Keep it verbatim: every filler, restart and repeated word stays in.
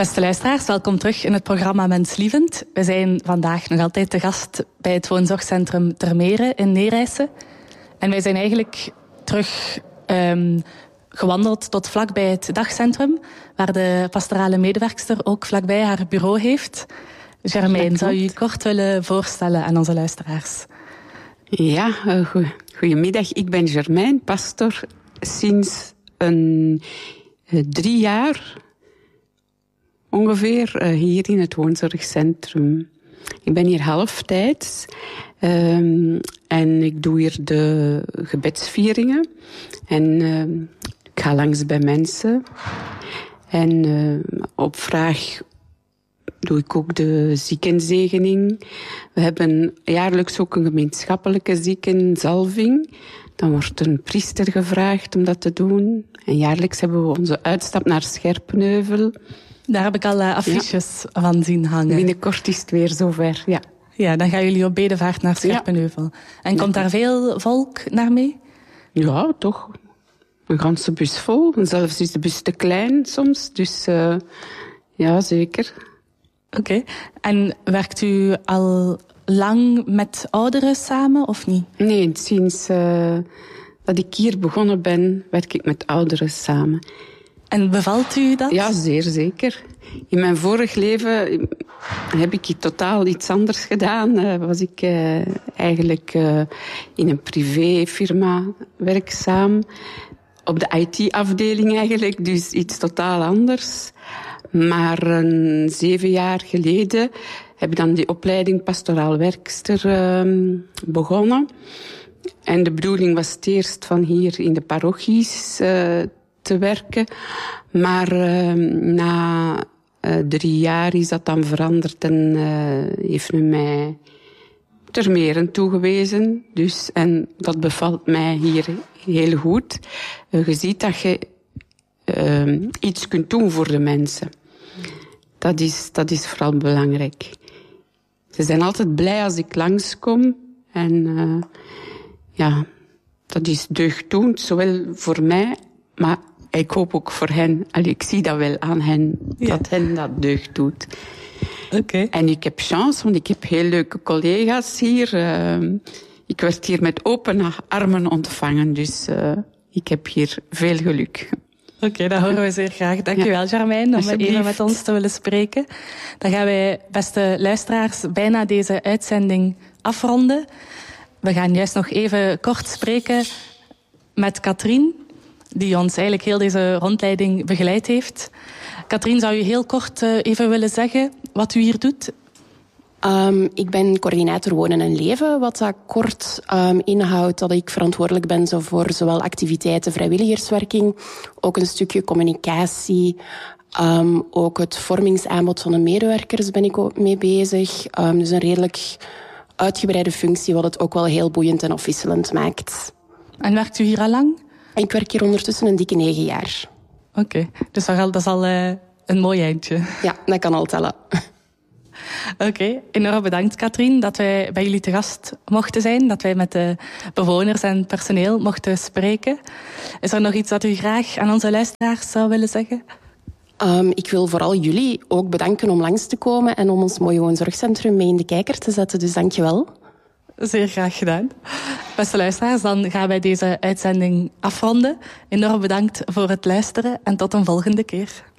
Beste luisteraars, welkom terug in het programma Menslievend. We zijn vandaag nog altijd te gast bij het woonzorgcentrum Ter Meren in Neerijssen. En wij zijn eigenlijk terug um, gewandeld tot vlakbij het dagcentrum, waar de pastorale medewerkster ook vlakbij haar bureau heeft. Germaine, zou je je kort willen voorstellen aan onze luisteraars? Ja, uh, go- goedemiddag. Ik ben Germaine, pastor sinds een, uh, drie jaar ongeveer uh, hier in het woonzorgcentrum. Ik ben hier halftijds um, en ik doe hier de gebedsvieringen. En uh, ik ga langs bij mensen. En uh, op vraag doe ik ook de ziekenzegening. We hebben jaarlijks ook een gemeenschappelijke ziekenzalving. Dan wordt een priester gevraagd om dat te doen. En jaarlijks hebben we onze uitstap naar Scherpenheuvel. Daar heb ik al uh, affiches ja. van zien hangen. Binnenkort is het weer zover, ja. Ja, dan gaan jullie op bedevaart naar Scherpenheuvel. Ja. En komt daar veel volk naar mee? Ja, toch. Een ganse bus vol. En zelfs is de bus te klein soms. Dus uh, ja, zeker. Oké. Okay. En werkt u al lang met ouderen samen, of niet? Nee, sinds uh, dat ik hier begonnen ben, werk ik met ouderen samen. En bevalt u dat? Ja, zeer zeker. In mijn vorig leven heb ik totaal iets anders gedaan. Uh, was ik uh, eigenlijk uh, in een privéfirma werkzaam. Op de I T-afdeling eigenlijk, dus iets totaal anders. Maar een zeven jaar geleden heb ik dan die opleiding pastoraal werkster uh, begonnen. En de bedoeling was het eerst van hier in de parochies uh, te werken. Maar uh, na uh, drie jaar is dat dan veranderd en uh, heeft men mij Ter Meren toegewezen. Dus, en dat bevalt mij hier heel goed. Uh, je ziet dat je uh, iets kunt doen voor de mensen. Dat is, dat is vooral belangrijk. Ze zijn altijd blij als ik langskom. En uh, ja, dat is deugddoend, zowel voor mij, maar ik hoop ook voor hen. Allee, ik zie dat wel aan hen, ja. dat hen dat deugd doet. Okay. En ik heb chance, want ik heb heel leuke collega's hier. Uh, ik werd hier met open armen ontvangen, dus uh, ik heb hier veel geluk. Oké, okay, dat horen we zeer graag. Dank ja. u wel, Germaine, om even met ons te willen spreken. Dan gaan wij, beste luisteraars, bijna deze uitzending afronden. We gaan juist nog even kort spreken met Katrien, die ons eigenlijk heel deze rondleiding begeleid heeft. Katrien, zou u heel kort uh, even willen zeggen wat u hier doet? Um, ik ben coördinator Wonen en Leven, wat dat kort um, inhoudt dat ik verantwoordelijk ben zo voor zowel activiteiten, vrijwilligerswerking, ook een stukje communicatie, um, ook het vormingsaanbod van de medewerkers ben ik ook mee bezig. Um, dus een redelijk uitgebreide functie, wat het ook wel heel boeiend en afwisselend maakt. En werkt u hier al lang? Ik werk hier ondertussen een dikke negen jaar. Oké, okay. Dus dat is al uh, een mooi eindje. Ja, dat kan al tellen. Oké, okay. Enorm bedankt Katrien dat wij bij jullie te gast mochten zijn. Dat wij met de bewoners en personeel mochten spreken. Is er nog iets dat u graag aan onze luisteraars zou willen zeggen? Um, ik wil vooral jullie ook bedanken om langs te komen en om ons mooie woonzorgcentrum mee in de kijker te zetten. Dus dank je wel. Zeer graag gedaan. Beste luisteraars, dan gaan wij deze uitzending afronden. Enorm bedankt voor het luisteren en tot een volgende keer.